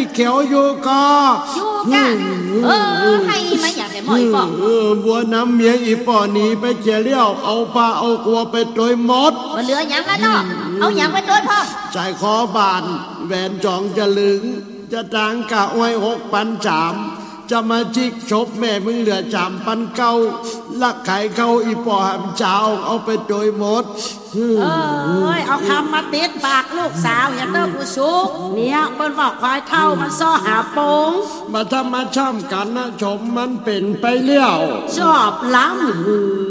ที่เขียวอยู่ก็อยู่กันให้มาอยากได้หมอยป่อบัวน้ำเมียอีป่อหนีไปเจียเลี้ยวเอาปลาเอากัวไปโดยหมดเหลือหยังแล้วเนาะเอาหยังไปโดยพ่อใจคอบานแหวนจองจะลึงจะต่างกะไว้6,300จะมาจิกชบแม่มึงเหลือ3,900ลักไข่เข้าอีป่อหำเจ้าเอาไปโดยหมดเอาคำมาติดปากลูกสาวอย่าเต้าผู้สุกเนี่ยเปิ้นบอกควายเท่ามันซ้อหาโปงมาทำมาช่ำกันนะชมมันเป็นไปเลี้ยวชอบล้ำ